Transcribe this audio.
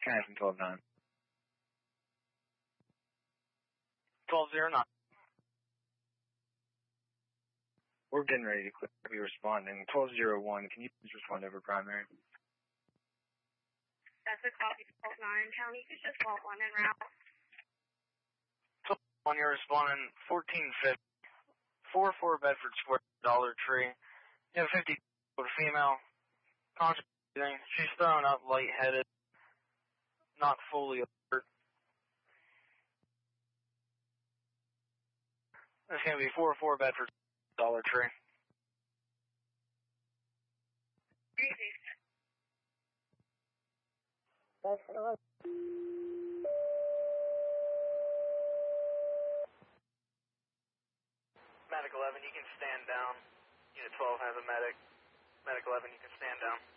Connecting 12-9. 12-0-9. We're getting ready to quit. We're responding. 12-0-1. Can you please respond over primary? That's a copy 12-9. County, you just want one en route. 12-1, you're responding 1450. 44 Bedford Square, Dollar Tree. You have 50 with a female. Conscious breathing. She's throwing up, lightheaded. Not fully alert. It's going to be 44 Bedford Dollar Tree. Crazy. Medic 11, you can stand down. Unit 12 has a medic. Medic 11, you can stand down.